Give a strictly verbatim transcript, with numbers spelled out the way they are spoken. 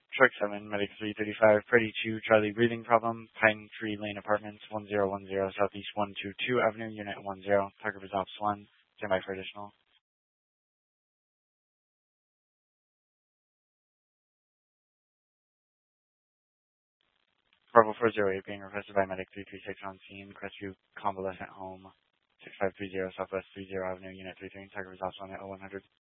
Shark seven, Medic three thirty-five, Freddy two, Charlie breathing problem, Pine Tree Lane Apartments, one zero one zero Southeast one two two Avenue, Unit one zero, Parker Resolves one, stand by for additional. Bravo four zero eight being requested by Medic three three six on scene, Crestview Convalescent Home, six five three zero Southwest three zero Avenue, Unit three three, Parker Resolves one at oh one hundred.